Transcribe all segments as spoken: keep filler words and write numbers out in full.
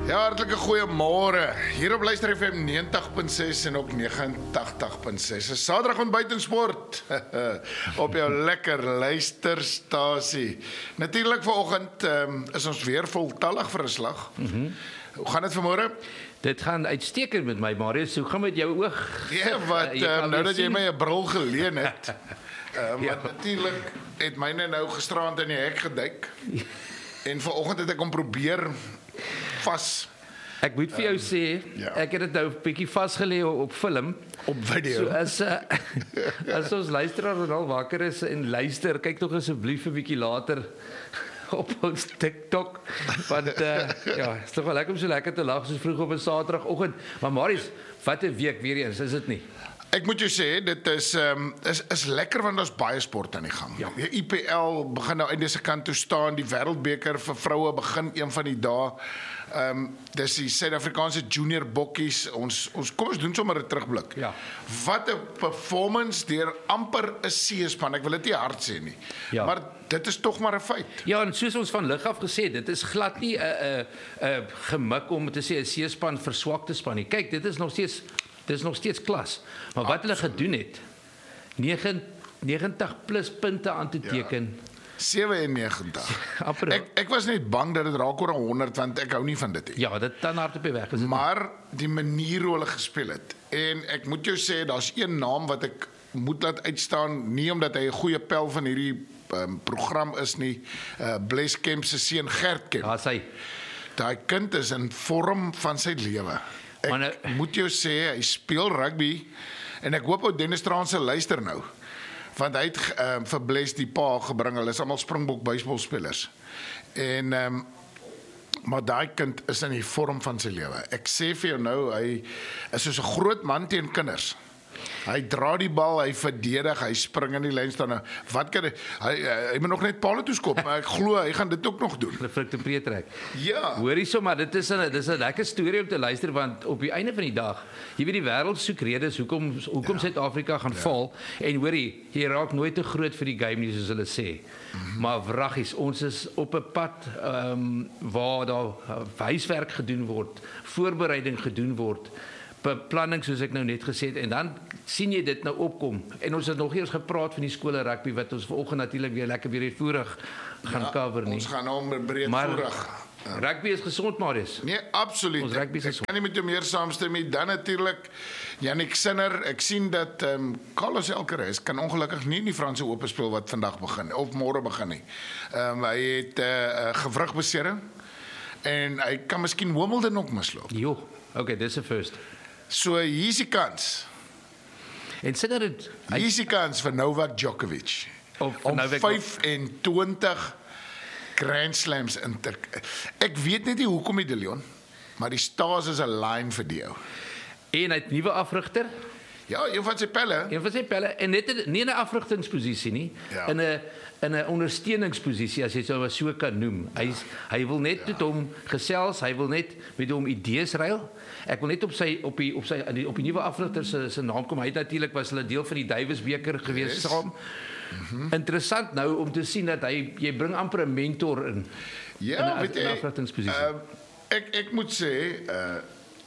Ja, hartlike goeiemôre. Hier op Luister F M negentig punt ses en ook negenentagtig punt ses. Is Saterdag ontbyt en sport op jou lekker luisterstasie. Natuurlik vanoggend um, is ons weer voltallig vir 'n slag. Mm-hmm. Hoe gaan dit vanmôre? Dit gaan uitstekend met my, Marius. Hoe gaan met jou oog? Ja, wat uh, nou dat jy my 'n bril geleen het. Uh, want Ja. natuurlik het myne nou gisterand in die hek geduik. En vanoggend het ek hom probeer vas Ek moet vir jou um, sê, ja. ek het dit nou 'n bietjie vasgelê op film. op video. So as uh, as ons luisteraar al wakker is en luister, kyk tog asseblief 'n bietjie later op ons TikTok, want uh, ja, is tog wel lekker om so lekker te lag so vroeg op 'n Saterdagoggend. Maar Marius, wat 'n week weer eens, is dit nie? Ek moet jou sê, dit is um, is is lekker want daar's baie sport aan die gang. Ja. Die I P L begin nou einde se kant toe staan, die Wêreldbeker vir vroue begin een van die dae. Ehm um, dis die Suid-Afrikaanse junior bokkies. Ons ons kom ons doen sommer 'n terugblik. Ja. Wat 'n performance deur amper 'n C-span. Ek wil dit nie hard sê nie. Ja. Maar dit is tog maar 'n feit. Ja, en soos ons van lig af gesê, dit is glad nie 'n 'n 'n gemik om te sê 'n C-span verswakte span nie. Kyk, dit is nog steeds dit is nog steeds klas. Maar wat hulle gedoen het, negentig plus punte aan te teken. Ja. sewennegentig. Amper, Ek ek was net bang dat dit raak oor honderd want ek hou nie van dit nie. ja, dit dan hard op die weg is dit. Maar die manier hoe hulle gespeel het. En ek moet jou sê, daar's een naam wat ek moet laat uitstaan, nie omdat hy 'n goeie pel van hierdie um, program is nie, uh, Bles Kemp se seun Gert Kemp. Ja, sy. Daai kind is in vorm van sy lewe. Ek Maar nou, moet jou sê, hy speel rugby en ek hoop ou Dennis Transe luister nou. Want hy het um, vir Bles die pa gebring, hulle is almal Springbok baseballspelers. En um, maar daai kind is in die vorm van sy lewe. Ek sê vir jou nou, hy is soos 'n groot man teen kinders. Hy dra die bal, hy verdedig, hy spring in die lyn staan. Nou, wat kan hy hy, hy, hy moet nog net palle toe skop, maar ek glo hy gaan dit ook nog doen. hulle frik te breed trek. Ja. Hoorie sommer, dit is 'n dis 'n lekker storie om te luister want op die einde van die dag, jy weet die wêreld soek redes hoekom hoekom ja. Suid-Afrika gaan ja. val en hoorie, jy raak nooit te groot vir die game nie soos hulle sê. Mm-hmm. Maar wraggies, ons is op 'n pad ehm um, waar daar huiswerk gedoen word, voorbereiding gedoen word. Beplanning soos ek nou net gesê het en dan sien jy dit nou opkom en ons het nog eers gepraat van die skole rugby wat ons vanoggend natuurlik weer lekker weer uitvoerig gaan ja, cover nie. Ons gaan nou breedvoerig. Maar rugby is gesond, Marius. Nee, absoluut. Ons rugby is ek, ek kan nie met jou meer saamstem nie. Dan natuurlik Jannik Sinner. Ek sien dat ehm um, Carlos Alcaraz kan ongelukkig nie in die Franse Ope speel wat vandag begin of môre begin nie. Ehm um, hy het 'n uh, uh, gewrigbesering en hy kan miskien Wimbledon ook misloop. Jo, okay, dis 'n first. So hier's die kans. En Sinner het Hier's die kans vir Novak Djokovic Of om Novak- vyfentwintig Grand Slams in te. Ek weet net nie hoekom die De Leon, maar die stars is 'n line vir die ou. en hy het nuwe afrigter, Ja, een van sy pelle. een van sy pelle en net in- nie in 'n afrigtingsposisie nie, Ja. in 'n in 'n ondersteuningsposisie as jy sou so kan noem. Hy hy wil net ja. met hom gesels, hy wil net met hom idees ruil. Ek wil net op sy op die op sy op die nuwe afrigter se se naam kom. Hy het natuurlik was hulle deel van die Davis beker gewees yes. saam. Mm-hmm. Interessant nou om te sien dat hy jy bring amper 'n mentor in. Ja, in weet jy. In 'n afrigtingsposisie. Uh, ek ek moet sê uh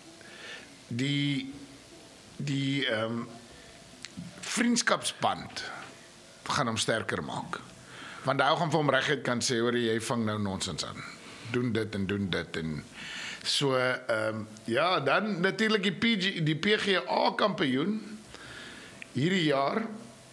die die ehm um, vriendskapsband gaan hom sterker maak. Want hy gaan vir hom reguit kan sê hoor jy vang nou nonsens aan. Doen dit en doen dit en so ehm um, ja, dan natuurlik die P G die P G A kampioen hierdie jaar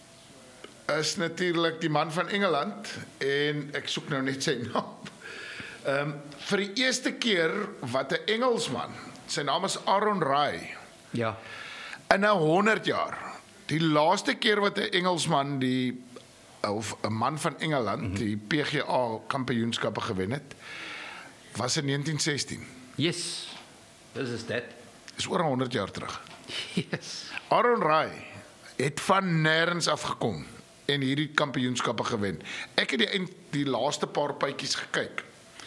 is natuurlik die man van Engeland en ek soek nou net sy naam. Ehm um, vir die eerste keer wat 'n Engelsman, sy naam is Aaron Rai. Ja. In 'n honderd jaar. Die laaste keer wat 'n Engelsman die of 'n man van Engeland mm-hmm. die P G A kampioenskappe gewen het, was in negentien sestien. Yes. Dis is dit. Dis oor honderd jaar terug. Yes. Aaron Rai het van nêrens af gekom en hierdie kampioenskappe gewen. Ek het die die laaste paar pypies gekyk.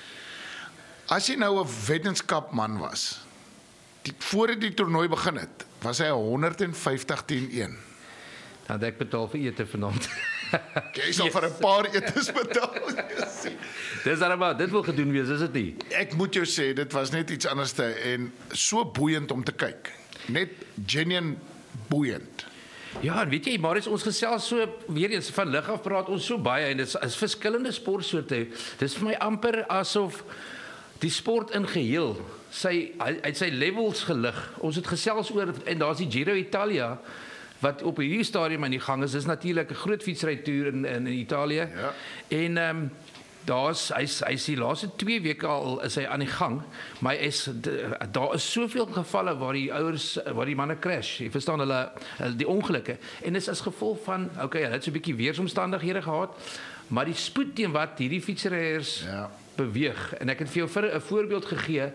As jy nou 'n wetenskapman was, die voor die toernooi begin het, was hy honderd vyftig teen een. Dan het ek betaal vir ete vanaand. Jy sal yes. vir 'n paar etes betaal. Dis daarom, dit wil gedoen wees, is dit nie? Ek moet jou sê, dit was net iets anders te, en so boeiend om te kyk. Net genuine boeiend. Ja, en weet jy, Marius, ons gesels so, weer eens, van lig af praat ons so baie, en dit is, is verskillende sportsoorte. Dit is vir my amper asof die sport in geheel, sy, hy het sy levels gelig. Ons het gesels oor, en daar is die Giro Italia, wat op hierdie stadium aan die gang is. Dis natuurlik 'n groot fietsrytoer in, in, in Italië. Ja. En ehm um, daar's hy's hy's die laaste twee weke al is hy aan die gang, maar hy is daar is soveel gevalle waar die ouers waar die manne crash. Jy verstaan hulle die ongelukke. En dit is as gevolg van okay, hulle het so 'n bietjie weeromstandighede gehad, maar die spoed teen wat hierdie fietsryers ja. beweeg. En ek het vir jou vir 'n voorbeeld gegee.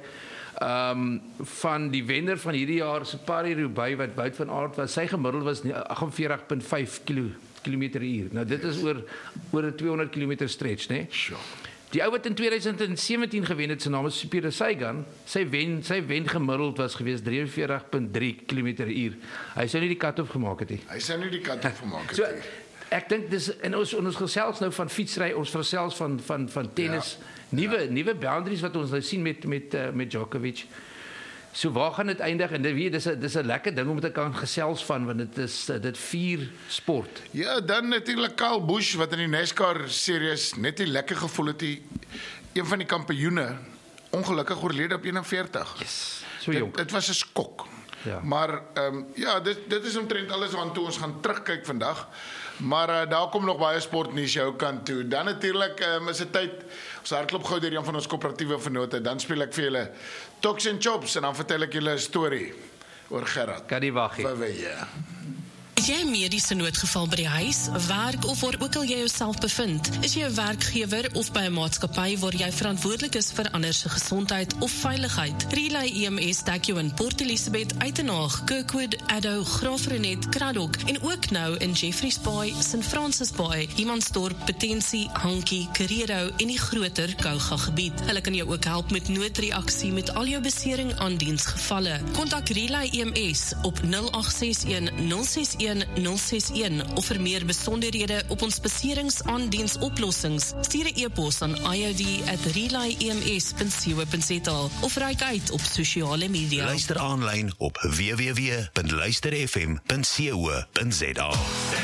Um, van die wenner van hierdie jaar se Paris-Roubaix wat Wout van Aert was, sy gemiddeld was agt en veertig komma vyf kilometer per uur. Nou dit is oor oor 'n tweehonderd kilometer stretch, né? Sure. Die ou wat in twintig sewentien gewen het, sy naam is Peter Sagan, sy wen sy wen gemiddeld was gewees drie en veertig komma drie kilometer per uur. Hy sou nie die cut-off gemaak het nie. Hy sou nie die cut-off gemaak het so, nie. Ek dink dis en ons ons gesels nou van fietsry, ons gesels van van van tennis, ja, nuwe ja. nuwe boundaries wat ons nou sien met met uh, met Djokovic. So waar gaan dit eindig? En dit weet dis 'n dis 'n lekker ding om te kan gesels van, want dit is dit vier sport. Ja, dan natuurlik Kyle Busch wat in die NASCAR series net 'n lekker gevoel het, die een van die kampioene ongelukkig oorlede op eenenveertig. Yes. So jonk. Dit was 'n skok. Ja. Maar ehm um, ja, dit dit is omtrent alles waartoe ons gaan terugkyk vandag. Maar uh, daar kom nog baie sportnuus jou kant toe. Dan natuurlik um, is dit tyd ons hardloop gou deur een van ons koöperatiewe vennote. Dan speel ek vir julle Talks and Chops en dan vertel ek julle 'n storie oor Gerard. Kan nie wag nie. Vir ja. Is jy 'n mediese noodgeval by die huis, werk of waar ook al jy jouself bevind? Is jy 'n werkgewer of by 'n maatskappy waar jy verantwoordelik is vir ander se gesondheid of veiligheid? Relay E M S dek jou in Port Elizabeth, Uitenhaag, Kirkwood, Addo, Graafrenet, Kraddock en ook nou in Jeffreys Bay, Saint Francis Bay, Humansdorp, Potensie, Hankie, Karedo en die groter Kouga gebied. Hulle kan jou ook help met noodreaksie met al jou besering aan diensgevalle. Kontak Relay E M S op nul agt ses een nul ses een nul ses een of vir meer besonderhede op ons beseringsaandiensoplossings, stuur 'n e-pos aan i o d at relay e m s dot co dot z a of reik uit op sosiale media. Luister aanlyn op w w w punt luister f m punt co punt z a.